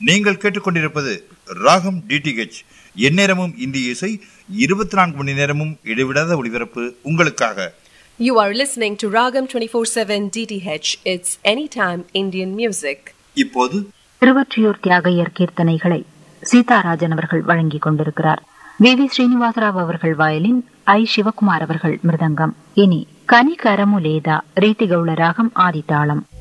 நீங்கள் கேட்டுக்கொண்டிருப்பது ராகம் டிடிஹெச். எந்நேரமும் இந்திய இசை, 24 மணி நேரமும் இடைவிடாத ஒளிபரப்பு உங்களுக்காக. You are listening to Ragam 24/7 DTH. It's anytime Indian music. இப்போது திருவொற்றியூர் தியாகையர் கீர்த்தனைகளை சீதாராஜன் அவர்கள் வழங்கிக் கொண்டிருக்கிறார். வி. ஸ்ரீனிவாசராவ் அவர்கள் வயலின், ஐ. சிவகுமார் அவர்கள் மிருதங்கம். இனி கனிகரமுலேதா ரீதிகௌள ராகம் ஆதிதாளம்.